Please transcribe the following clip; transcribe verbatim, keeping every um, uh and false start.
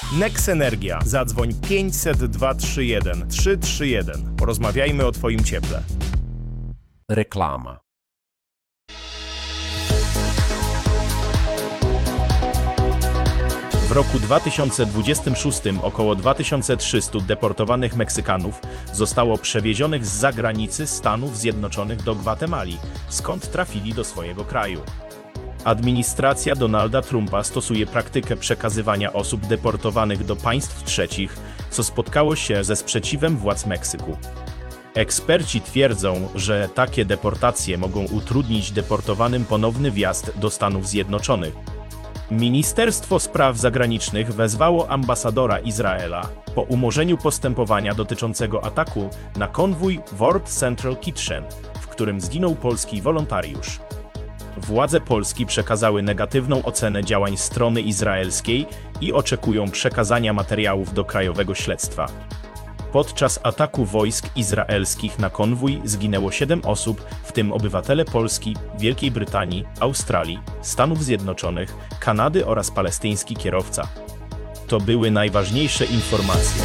Nex Energia. Zadzwoń pięćset dwa trzy jeden trzy trzy jeden. Porozmawiajmy o Twoim cieple. Reklama. W roku dwa tysiące dwudziestym szóstym około dwa tysiące trzystu deportowanych Meksykanów zostało przewiezionych z zagranicy Stanów Zjednoczonych do Gwatemali, skąd trafili do swojego kraju. Administracja Donalda Trumpa stosuje praktykę przekazywania osób deportowanych do państw trzecich, co spotkało się ze sprzeciwem władz Meksyku. Eksperci twierdzą, że takie deportacje mogą utrudnić deportowanym ponowny wjazd do Stanów Zjednoczonych. Ministerstwo Spraw Zagranicznych wezwało ambasadora Izraela po umorzeniu postępowania dotyczącego ataku na konwój World Central Kitchen, w którym zginął polski wolontariusz. Władze Polski przekazały negatywną ocenę działań strony izraelskiej i oczekują przekazania materiałów do krajowego śledztwa. Podczas ataku wojsk izraelskich na konwój zginęło siedem osób, w tym obywatele Polski, Wielkiej Brytanii, Australii, Stanów Zjednoczonych, Kanady oraz palestyński kierowca. To były najważniejsze informacje.